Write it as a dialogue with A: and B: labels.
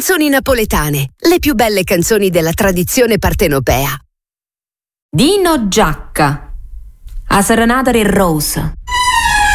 A: Canzoni napoletane, le più belle canzoni della tradizione partenopea.
B: Dino Giacca, a Serenata del Rose.